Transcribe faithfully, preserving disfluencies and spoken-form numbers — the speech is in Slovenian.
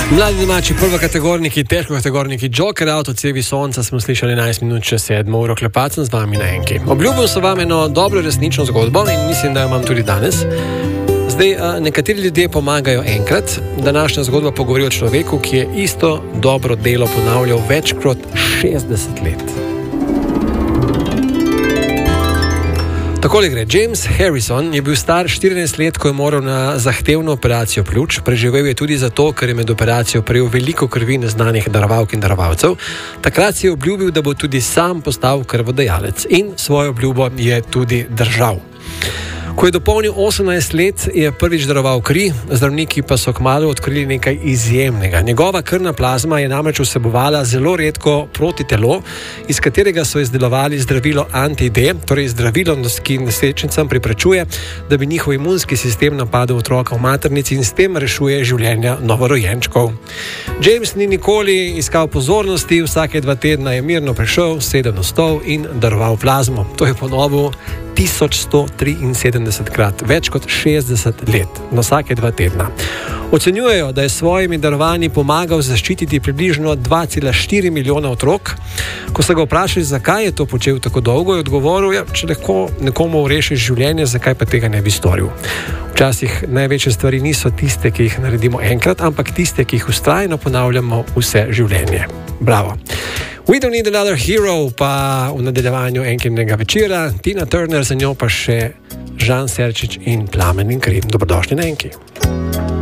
Mladi domači prvokategorniki, težkokategorniki Joker, avtocevi sonca smo slišali enajst minut čez sedmo uro, klepacem z vami na enki. Obljubil sem vam eno dobro resnično zgodbo in mislim, da jo imam tudi danes. Zdaj, nekateri ljudje pomagajo enkrat, današnja zgodba pogovori o človeku, ki je isto dobro delo ponavljal več kot šestdeset let. Takole gre. James Harrison je bil star štirinajst let, ko je moral na zahtevno operacijo pljuč. Preživel je tudi zato, ker je med operacijo prejel veliko krvi neznanih darovalk in darovalcev. Takrat si je obljubil, da bo tudi sam postal krvodajalec in svojo obljubo je tudi držal. Ko je dopolnil osemnajst let, je prvič daroval kri, zdravniki pa so kmalu odkrili nekaj izjemnega. Njegova krvna plazma je namreč vsebovala zelo redko protitelo, iz katerega so izdelovali zdravilo anti-D, torej zdravilo, ki nosečnicam preprečuje, da bi njihov imunski sistem napadel otroka v maternici in s tem rešuje življenja novorojenčkov. James ni nikoli iskal pozornosti, vsake dva tedna je mirno prišel, sedel na stol in daroval plazmo. To je ponovil tisoč sto triinsedemdesetkrat, več kot šestdeset let, na vsake dva tedna. Ocenjujejo, da je s svojimi darovanji pomagal zaščititi približno dva cela štiri milijona otrok. Ko so ga vprašali, zakaj je to počel tako dolgo, je odgovoril, ja, če lahko nekomu rešiš življenje, zakaj pa tega ne bi storil. Včasih največje stvari niso tiste, ki jih naredimo enkrat, ampak tiste, ki jih vztrajno ponavljamo vse življenje. Bravo. We don't need another hero, pa v nadaljevanju enkinega večera, Tina Turner, za njo pa še Žan Serčič in Plamen in kri. Dobrodošli na enki.